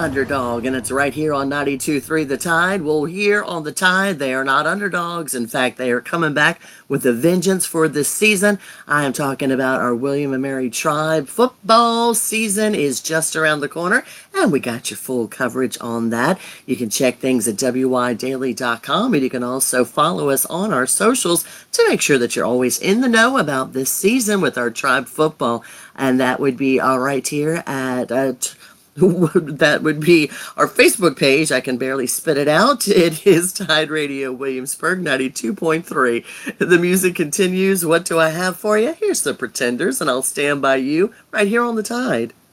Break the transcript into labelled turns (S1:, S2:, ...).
S1: underdog, and it's right here on 92.3 The Tide. Well, here on The Tide, they are not underdogs. In fact, they are coming back with a vengeance for this season. I am talking about our William and Mary Tribe. Football season is just around the corner, and we got your full coverage on that. You can check things at wydaily.com, and you can also follow us on our socials to make sure that you're always in the know about this season with our Tribe football. And that would be right here at that would be our Facebook page. I can barely spit it out. It is Tide Radio Williamsburg 92.3. The music continues. What do I have for you? Here's the Pretenders, and I'll stand by you right here on the Tide.